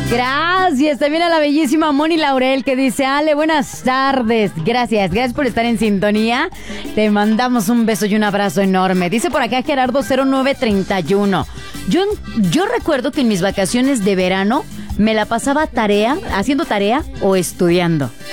Gracias, también a la bellísima Moni Laurel que dice: Ale, buenas tardes, gracias por estar en sintonía. Te mandamos un beso y un abrazo enorme. Dice por acá Gerardo 0931. Yo recuerdo que en mis vacaciones de verano me la pasaba haciendo tarea o estudiando.